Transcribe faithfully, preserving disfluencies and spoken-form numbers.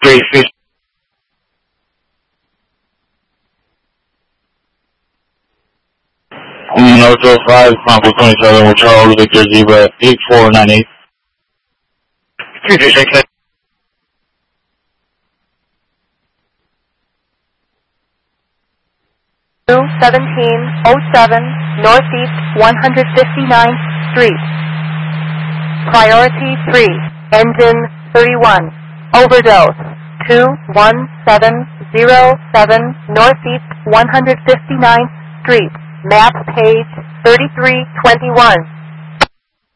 Three, three. North oh five, Chronicle twenty-seven, with Charles Victor Zebra eight four nine eight. Three, three, six, eight. seventeen oh seven Northeast one hundred fifty-ninth Street. Priority three, engine thirty-one. Overdose two one seven zero seven Northeast one hundred fifty-ninth Street. Map page thirty-three twenty-one.